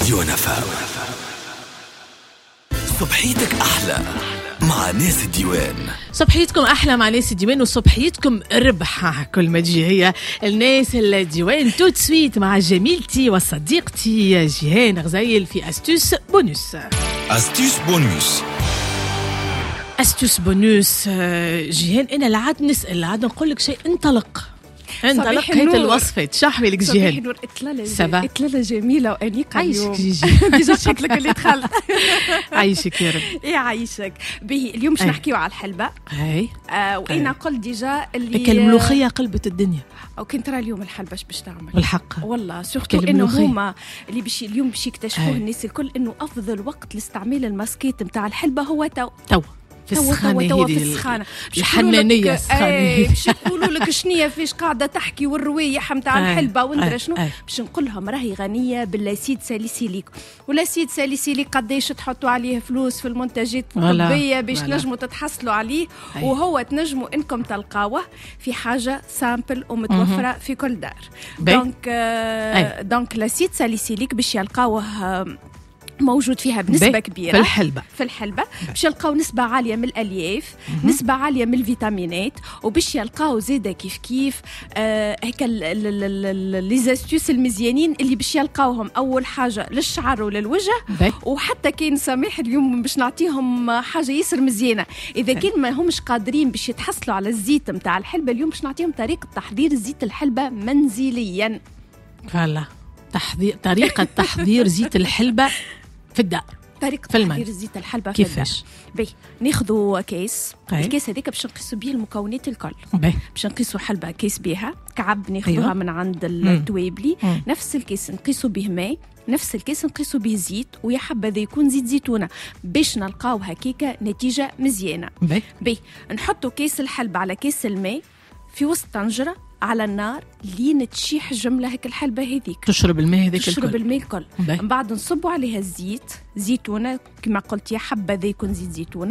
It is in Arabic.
راديو نفا. صبحيتك أحلى مع ناس الديوان. صبحيتكم أحلى مع ناس الديوان وصبحيتكم ربحة. كل ما تجي هي الناس الديوان توت سويت مع جميلتي وصديقتي جيهان غزايل في أستوس بونوس. أستوس بونوس. أستوس بونوس جيهان، أنا العاد نسأل العاد نقول لك شيء. انطلق هيت الوصفة تشحوي لك جيهان. إطلالة جميلة وأنيقة اليوم. عايشك شكلك اللي دخلت. عايشك يا رب. إيه عايشك به. اليوم مش نحكيو على الحلبة. وأنا قل ديجا اللي الملوخية قلبت الدنيا. أو كنت ترى اليوم الحلبة باش تعمل والحق والله سورتو إنه هما اللي اليوم باش يكتشفوه الناس الكل إنه أفضل وقت لاستعمال الماسكيت متاع الحلبة هو تو في السخانة الحنانية باش يقولوا لك شنية فيش قاعدة تحكي والروايح متاع الحلبة وندرا شنو. باش نقول لهم راهي غنية باللاسيد ساليسيليك. واللاسيد ساليسيليك قديش تحطوا عليه فلوس في المنتجات الطبية باش نجموا تتحصلوا عليه. وهو تنجموا انكم تلقاوه في حاجة سامبل ومتوفرة في كل دار. دونك لاسيد ساليسيليك باش يلقاوه موجود فيها بنسبة كبيرة في الحلبة باش يلقاو نسبة عالية من الألياف، نسبة عالية من الفيتامينات، وباش يلقاو زيادة كيف هيك لي زاستوس المزيانين اللي باش يلقاوهم أول حاجة للشعر وللوجه. وحتى كان سامح اليوم باش نعطيهم حاجة يسر مزيانة. إذا كان ما همش قادرين باش يتحصلوا على الزيت متاع الحلبة، اليوم باش نعطيهم طريقة تحضير زيت الحلبة منزليا. فوالا طريقة تحضير زيت الحلبة في الدار. طريقة تحضير زيت الحلبة كيفاش؟ ناخذوا كيس. الكيس هذيك باش نقيسوا بيه المكونات الكل. باش نقيسوا حلبة كيس بها كعب ناخذوها من عند التوابلي. نفس الكيس نقيسوا به ماء، نفس الكيس نقيسوا به زيت، ويا حبذا يكون زيت زيتونة باش نلقاو هكيكة نتيجة مزيانة. نحطوا كيس الحلبة على كيس الماء في وسط طنجرة على النار لين تشيح جملة هيك الحلبة هذيك. تشرب الماء هذيك الكل. تشرب الماء الكل. من بعد نصبوا عليها الزيت زيتونة كما قلت يا حبذا يكون زيت زيتونة.